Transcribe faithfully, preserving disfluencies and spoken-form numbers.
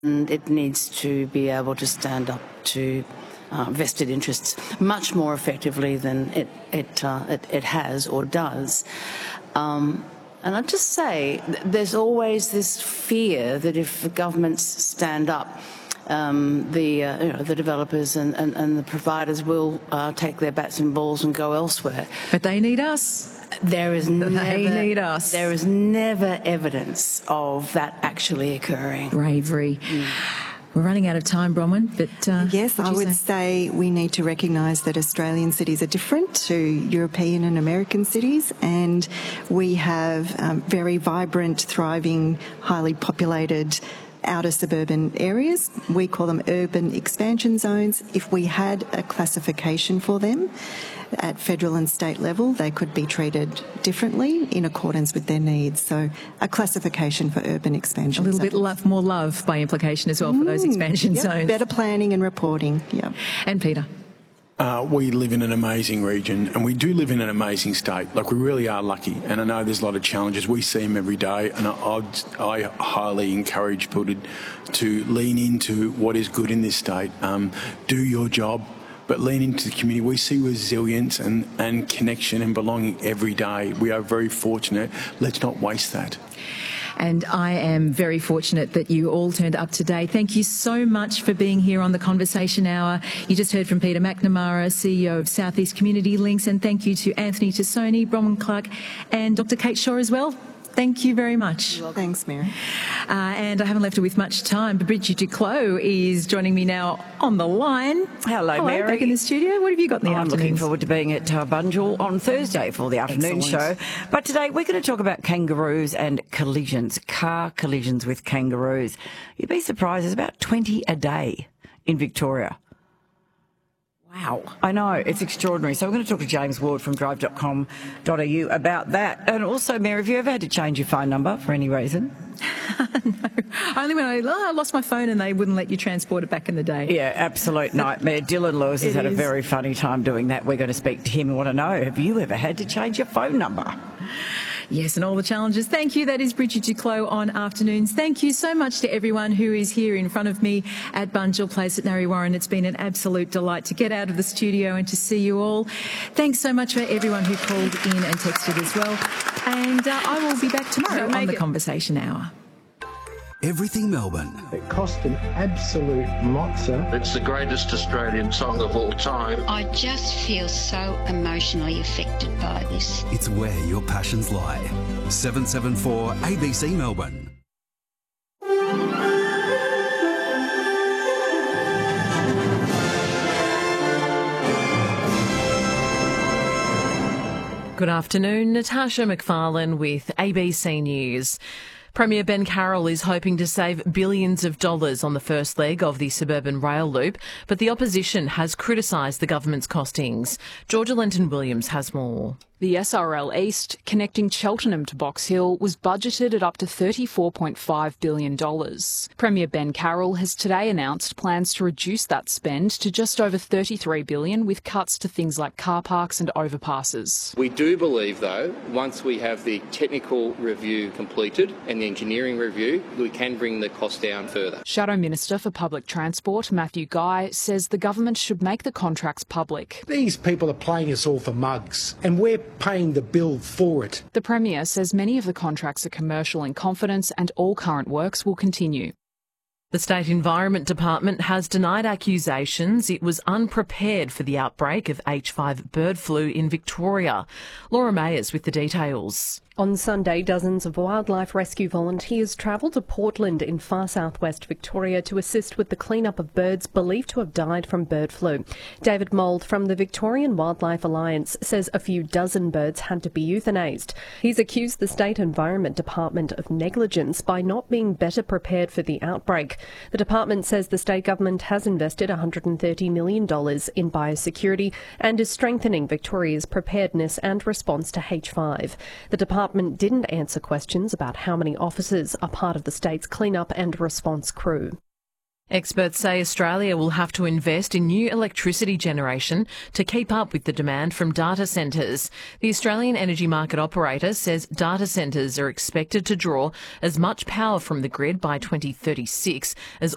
and it needs to be able to stand up to uh, vested interests much more effectively than it it uh, it, it has or does. Um, and I'd just say th- there's always this fear that if the governments stand up, Um, the uh, you know, the developers and, and, and the providers will uh, take their bats and balls and go elsewhere. But they need us. There is never, they need us. There is never evidence of that actually occurring. Bravery. Mm. We're running out of time, Bronwyn, but uh, yes, I would say? say we need to recognise that Australian cities are different to European and American cities, and we have um, very vibrant, thriving, highly populated outer suburban areas. We call them urban expansion zones. If we had a classification for them at federal and state level, they could be treated differently in accordance with their needs. So a classification for urban expansion A little zones. bit love, more love by implication as well for mm, those expansion yep, zones. Better planning and reporting, yeah. And Peter? Uh, we live in an amazing region, and we do live in an amazing state. Like, we really are lucky, and I know there's a lot of challenges. We see them every day, and I, I'd, I highly encourage people to, to lean into what is good in this state. Um, do your job, but lean into the community. We see resilience and, and connection and belonging every day. We are very fortunate. Let's not waste that. And I am very fortunate that you all turned up today. Thank you so much for being here on the Conversation Hour. You just heard from Peter McNamara, C E O of South East Community Links, and thank you to Anthony Tassone, Bronwyn Clark and Doctor Kate Shaw as well. Thank you very much. Well, thanks, Mary. Uh, and I haven't left her with much time, but Bridget Duclos is joining me now on the line. Hello, Hello, Mary. Back in the studio. What have you got in the I'm afternoon? looking forward to being at uh, Bunjil on Thursday for the afternoon Excellent. show. But today we're going to talk about kangaroos and collisions, car collisions with kangaroos. You'd be surprised, there's about twenty a day in Victoria. Wow. I know, it's extraordinary. So we're going to talk to James Ward from drive dot com dot a u about that. And also, Mary, have you ever had to change your phone number for any reason? No, only when I, oh, I lost my phone and they wouldn't let you transport it back in the day. Yeah, absolute nightmare. Dylan Lewis has It had is. a very funny time doing that. We're going to speak to him and want to know, have you ever had to change your phone number? Yes, and all the challenges. Thank you. That is Bridget Duclos on Afternoons. Thank you so much to everyone who is here in front of me at Bunjil Place at Narre Warren. It's been an absolute delight to get out of the studio and to see you all. Thanks so much for everyone who called in and texted as well. And uh, I will be back tomorrow on the Conversation Hour. Everything Melbourne. It cost an absolute mozza. It's the greatest Australian song of all time. I just feel so emotionally affected by this. It's where your passions lie. seven seven four A B C Melbourne. Good afternoon, Natasha McFarlane with A B C News. Premier Ben Carroll is hoping to save billions of dollars on the first leg of the suburban rail loop, but the opposition has criticised the government's costings. Georgia Lenton-Williams has more. The S R L East, connecting Cheltenham to Box Hill, was budgeted at up to thirty-four point five billion dollars. Premier Ben Carroll has today announced plans to reduce that spend to just over thirty-three billion dollars, with cuts to things like car parks and overpasses. We do believe, though, once we have the technical review completed and the engineering review, we can bring the cost down further. Shadow Minister for Public Transport, Matthew Guy, says the government should make the contracts public. These people are playing us all for mugs, and we're paying the bill for it. The Premier says many of the contracts are commercial in confidence and all current works will continue. The State Environment Department has denied accusations it was unprepared for the outbreak of H five bird flu in Victoria. Laura Mayers with the details. On Sunday, dozens of wildlife rescue volunteers travelled to Portland in far southwest Victoria to assist with the clean-up of birds believed to have died from bird flu. David Mould from the Victorian Wildlife Alliance says a few dozen birds had to be euthanised. He's accused the State Environment Department of negligence by not being better prepared for the outbreak. The department says the state government has invested one hundred thirty million dollars in biosecurity and is strengthening Victoria's preparedness and response to H five. The department didn't answer questions about how many officers are part of the state's clean-up and response crew. Experts say Australia will have to invest in new electricity generation to keep up with the demand from data centres. The Australian Energy Market Operator says data centres are expected to draw as much power from the grid by twenty thirty-six as